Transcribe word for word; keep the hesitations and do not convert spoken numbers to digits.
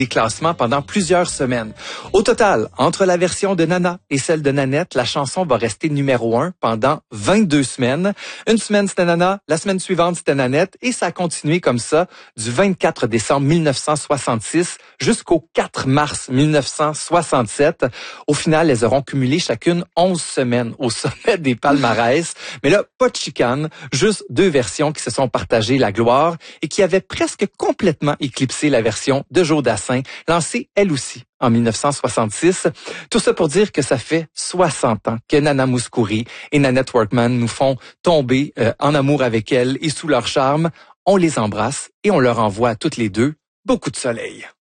des classements pendant plusieurs semaines. Au total, entre la version de Nana et celle de Nanette, la chanson va rester numéro un pendant vingt-deux semaines. Une semaine, c'était Nana, la semaine suivante, c'était Nanette, et ça a continué comme ça du vingt-quatre décembre mille neuf cent soixante-six jusqu'au quatre mars mille neuf cent soixante-sept. Au final, elles auront cumulé chacune onze semaines au sommet des palmarès. Mais là, pas de chicane, juste deux versions qui se sont partagées la gloire et qui avaient presque complètement éclipsé la version de Joe Dassin, lancée elle aussi en mille neuf cent soixante-six. Tout ça pour dire que ça fait soixante ans que Nana Mouskouri et Nanette Workman nous font tomber euh, en amour avec elle et sous leur charme. On les embrasse et on leur envoie à toutes les deux beaucoup de soleil.